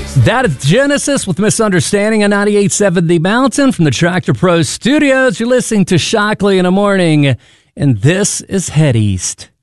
That is Genesis with Misunderstanding on 98.7 The Mountain from the Tractor Pro Studios. You're listening to Shockley in the Morning, and this is Head East.